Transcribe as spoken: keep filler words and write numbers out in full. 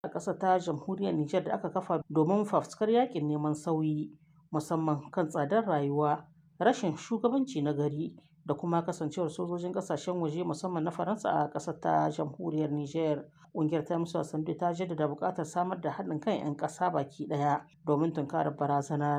a ƙasar ta jamhuriyar Nijar da aka kafa domin fafutukar yaƙin neman sauyi, musamman kan tsadar rayuwa, rashin shugabanci na gari da kuma kasancewar sojojin ƙasashen waje musamman na Faransa a ƙasar ta jamhuriyar Nijar. Ƙungiyar ta Musa Sando ta jaddada buƙatar samar da haɗin kan 'yan ƙasa baki ɗaya domin tunkarar barazanar